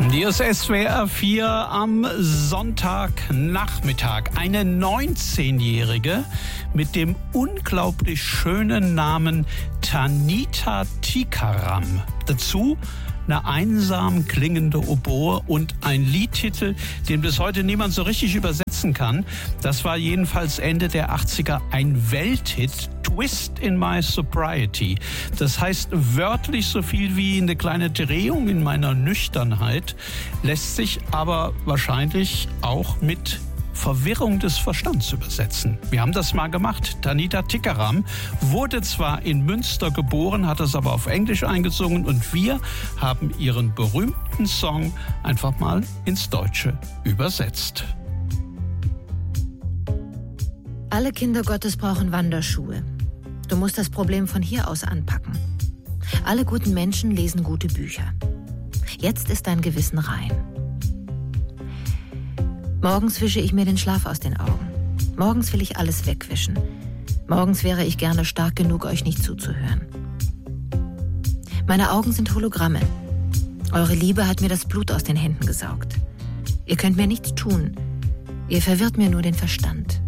Hier ist SWR 4 am Sonntagnachmittag. Eine 19-Jährige mit dem unglaublich schönen Namen Tanita Tikaram. Dazu eine einsam klingende Oboe und ein Liedtitel, den bis heute niemand so richtig übersetzen kann. Das war jedenfalls Ende der 80er ein Welthit. Twist in my sobriety. Das heißt wörtlich so viel wie eine kleine Drehung in meiner Nüchternheit, lässt sich aber wahrscheinlich auch mit Verwirrung des Verstands übersetzen. Wir haben das mal gemacht. Tanita Tikaram wurde zwar in Münster geboren, hat es aber auf Englisch eingesungen und wir haben ihren berühmten Song einfach mal ins Deutsche übersetzt. Alle Kinder Gottes brauchen Wanderschuhe. Du musst das Problem von hier aus anpacken. Alle guten Menschen lesen gute Bücher. Jetzt ist dein Gewissen rein. Morgens wische ich mir den Schlaf aus den Augen. Morgens will ich alles wegwischen. Morgens wäre ich gerne stark genug, euch nicht zuzuhören. Meine Augen sind Hologramme. Eure Liebe hat mir das Blut aus den Händen gesaugt. Ihr könnt mir nichts tun. Ihr verwirrt mir nur den Verstand.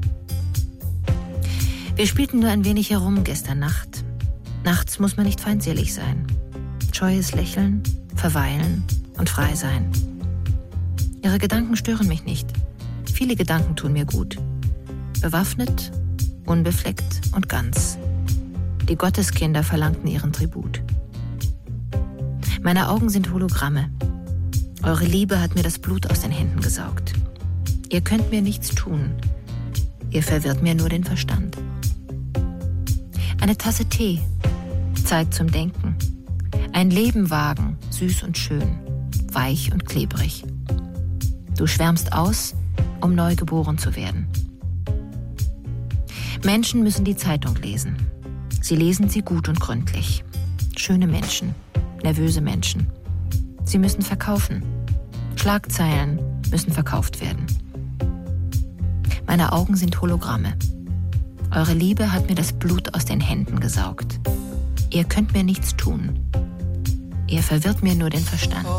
Wir spielten nur ein wenig herum gestern Nacht. Nachts muss man nicht feindselig sein. Scheues Lächeln, verweilen und frei sein. Ihre Gedanken stören mich nicht. Viele Gedanken tun mir gut. Bewaffnet, unbefleckt und ganz. Die Gotteskinder verlangten ihren Tribut. Meine Augen sind Hologramme. Eure Liebe hat mir das Blut aus den Händen gesaugt. Ihr könnt mir nichts tun. Ihr verwirrt mir nur den Verstand. Eine Tasse Tee, Zeit zum Denken. Ein Leben wagen, süß und schön, weich und klebrig. Du schwärmst aus, um neu geboren zu werden. Menschen müssen die Zeitung lesen. Sie lesen sie gut und gründlich. Schöne Menschen, nervöse Menschen. Sie müssen verkaufen. Schlagzeilen müssen verkauft werden. Meine Augen sind Hologramme. Eure Liebe hat mir das Blut aus den Händen gesaugt. Ihr könnt mir nichts tun. Ihr verwirrt mir nur den Verstand.